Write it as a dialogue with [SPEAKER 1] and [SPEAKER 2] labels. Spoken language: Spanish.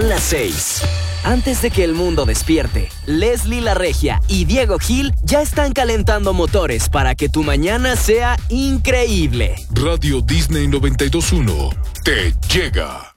[SPEAKER 1] Son las 6. Antes de que el mundo despierte, Leslie La Regia y Diego Gil ya están calentando motores para que tu mañana sea increíble.
[SPEAKER 2] Radio Disney 92.1 te llega.